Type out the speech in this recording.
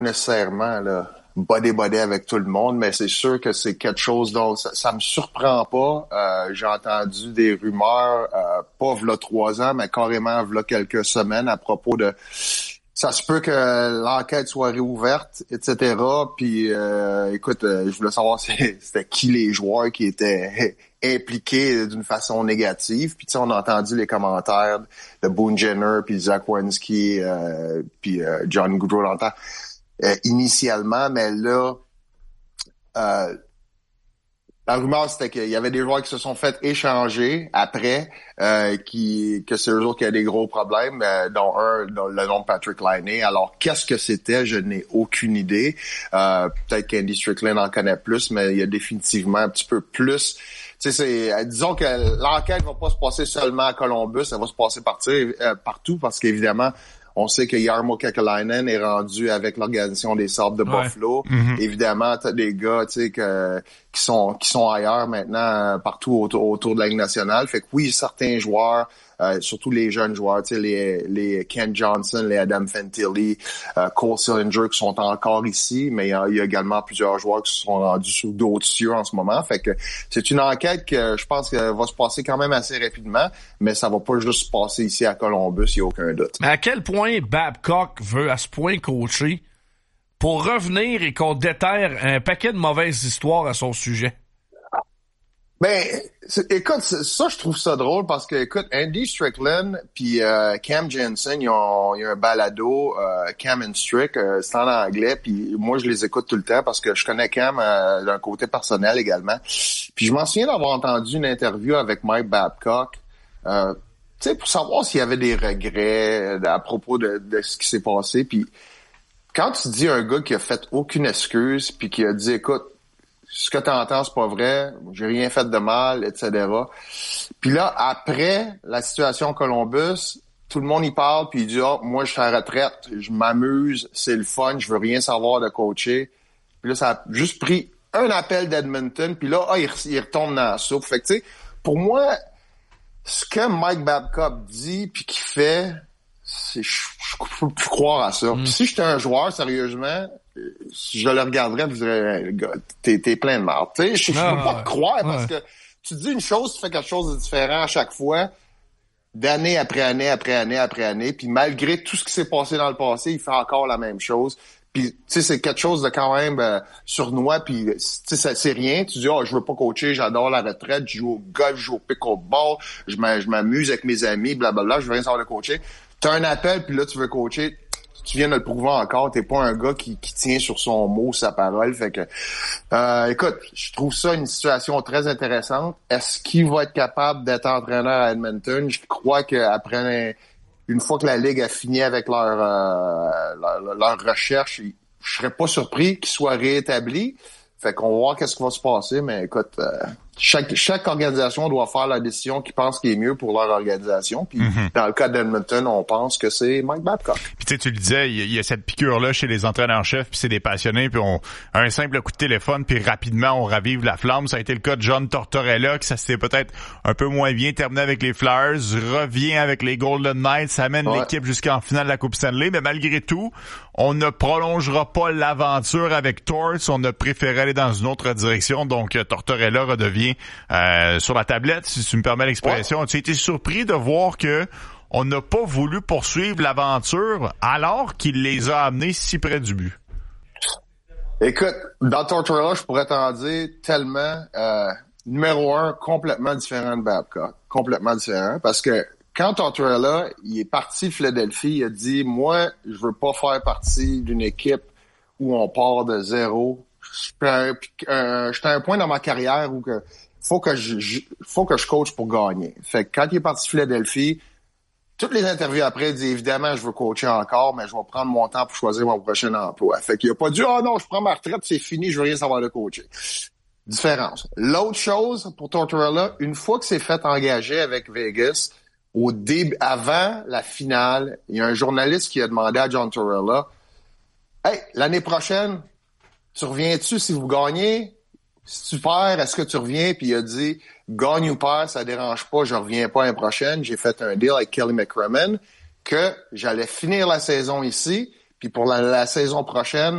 nécessairement là, body avec tout le monde, mais c'est sûr que c'est quelque chose dont ça me surprend pas. J'ai entendu des rumeurs, pas v'là 3 ans, mais carrément v'là quelques semaines à propos de... Ça se peut que l'enquête soit réouverte, etc. Puis, écoute, je voulais savoir c'était qui les joueurs qui étaient impliqués d'une façon négative. Puis, tu sais, on a entendu les commentaires de Boone Jenner, puis Zach Werenski, puis John Goodrow longtemps. Initialement, mais là, la rumeur, c'était qu'il y avait des joueurs qui se sont fait échanger après, que c'est eux autres qui avaient des gros problèmes, dont le nom de Patrick Laine. Alors, qu'est-ce que c'était? Je n'ai aucune idée. Peut-être qu'Andy Strickland en connaît plus, mais il y a définitivement un petit peu plus. Tu sais, disons que l'enquête va pas se passer seulement à Columbus, elle va se passer partout, parce qu'évidemment, on sait que Jarmo Kekalainen est rendu avec l'organisation des Sabres de Buffalo. Mm-hmm. Évidemment, t'as des gars, tu sais, qui sont ailleurs maintenant, partout autour de la Ligue nationale. Fait que oui, certains joueurs, surtout les jeunes joueurs, tu sais, les Ken Johnson, les Adam Fantilli, Cole Sillinger qui sont encore ici, mais il y a également plusieurs joueurs qui se sont rendus sur d'autres cieux en ce moment. Fait que c'est une enquête que je pense qu'elle va se passer quand même assez rapidement, mais ça va pas juste se passer ici à Columbus, il n'y a aucun doute. Mais à quel point Babcock veut à ce point coacher pour revenir et qu'on déterre un paquet de mauvaises histoires à son sujet? Ben, écoute, ça, je trouve ça drôle parce que, écoute, Andy Strickland puis Cam Janssen, il y a un balado, Cam and Strick, c'est en anglais, puis moi, je les écoute tout le temps parce que je connais Cam d'un côté personnel également. Puis je m'en souviens d'avoir entendu une interview avec Mike Babcock, tu sais, pour savoir s'il y avait des regrets à propos de ce qui s'est passé. Puis quand tu dis un gars qui a fait aucune excuse puis qui a dit, écoute, ce que t'entends, c'est pas vrai, j'ai rien fait de mal, etc. Puis là, après la situation Columbus, tout le monde y parle, puis il dit « Ah, moi, je suis à la retraite, je m'amuse, c'est le fun, je veux rien savoir de coacher. » Puis là, ça a juste pris un appel d'Edmonton, puis là, il retombe dans la soupe. Fait que, tu sais, pour moi, ce que Mike Babcock dit puis qu'il fait, je peux plus croire à ça. Puis si j'étais un joueur, sérieusement, je le regarderais et je dirais, gars, t'es plein de marde. Tu sais, je peux pas te croire parce que tu dis une chose, tu fais quelque chose de différent à chaque fois, d'année après année, après année, après année, puis malgré tout ce qui s'est passé dans le passé, il fait encore la même chose. Puis, tu sais, c'est quelque chose de quand même sournois, puis, tu sais, c'est rien. Tu dis, je veux pas coacher, j'adore la retraite, je joue au golf, je joue au pickleball, je m'amuse avec mes amis, blablabla, je veux rien savoir de coacher. T'as un appel, puis là, tu veux coacher, tu viens de le prouver encore, t'es pas un gars qui tient sur son mot, sa parole. Fait que, écoute, je trouve ça une situation très intéressante. Est-ce qu'il va être capable d'être entraîneur à Edmonton? Je crois qu'après, une fois que la Ligue a fini avec leur recherche, je serais pas surpris qu'il soit réétabli. Fait qu'on va voir qu'est-ce qui va se passer, mais écoute, chaque organisation doit faire la décision qu'ils pensent qui est mieux pour leur organisation. Puis dans le cas d'Edmonton, on pense que c'est Mike Babcock. Puis tu sais, tu le disais, il y a cette piqûre-là chez les entraîneurs-chefs, puis c'est des passionnés, puis un simple coup de téléphone, puis rapidement, on ravive la flamme. Ça a été le cas de John Tortorella, que ça s'est peut-être un peu moins bien terminé avec les Flyers, revient avec les Golden Knights, ça amène l'équipe jusqu'en finale de la Coupe Stanley, mais malgré tout, on ne prolongera pas l'aventure avec Torts, on a préféré aller dans une autre direction, donc Tortorella redevient sur la tablette, si tu me permets l'expression. Tu as été surpris de voir que on n'a pas voulu poursuivre l'aventure alors qu'il les a amenés si près du but? Écoute, dans Tortorella, je pourrais t'en dire tellement. Numéro 1, complètement différent de Babcock. Complètement différent. Parce que quand Tortorella, il est parti de Philadelphie, il a dit, moi, je veux pas faire partie d'une équipe où on part de zéro. J'étais à un point dans ma carrière où faut que je coach pour gagner. Fait que quand il est parti de Philadelphie, toutes les interviews après, il dit évidemment je veux coacher encore, mais je vais prendre mon temps pour choisir mon prochain emploi. Fait qu'il a pas dit non, je prends ma retraite, c'est fini, je veux rien savoir de coacher. Différence. L'autre chose pour Tortorella, une fois que c'est fait engager avec Vegas, au début, avant la finale, il y a un journaliste qui a demandé à John Tortorella, hey, l'année prochaine, tu reviens-tu si vous gagnez? Si tu perds, est-ce que tu reviens? Puis il a dit, gagne ou perds, ça dérange pas, je reviens pas l'année prochaine. J'ai fait un deal avec Kelly McCrimmon que j'allais finir la saison ici, puis pour la saison prochaine,